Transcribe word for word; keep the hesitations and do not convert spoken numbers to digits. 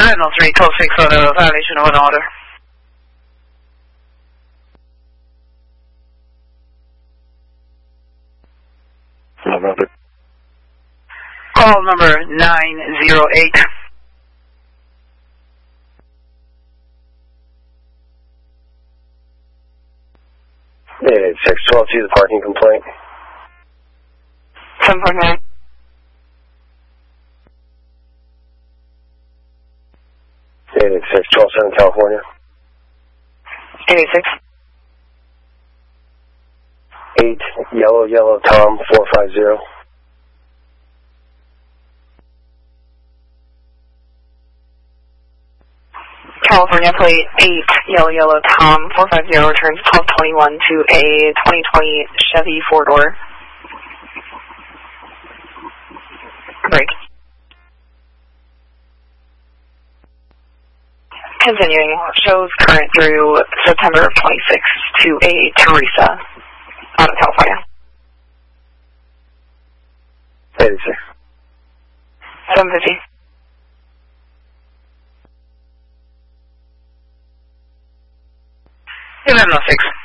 Sentinel three, twelve six on a violation of an order. November. Call number nine zero eight. eight eight six, twelve two, the parking complaint. seven point nine. eight eight six, twelve seven, California. eight eight six. eight, Yellow Yellow Tom, four five zero. California plate eight, Yellow Yellow Tom, four five zero, returns twelve twenty-one to a twenty twenty Chevy four-door. Break. Continuing, shows current through September of twenty-six to a Teresa out of California. eight eight six. seven fifty. eleven oh six.